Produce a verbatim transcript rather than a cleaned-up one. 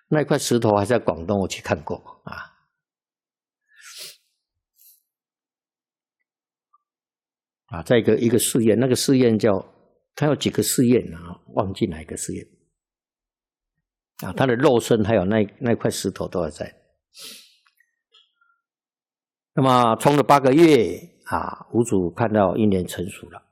那块石头还在广东，我去看过啊。啊，在一个一个寺院，那个寺院叫，它有几个寺院啊，忘记哪一个寺院。啊，它的肉身还有那那块石头都还在。那么冲了八个月啊，五祖看到因缘成熟了。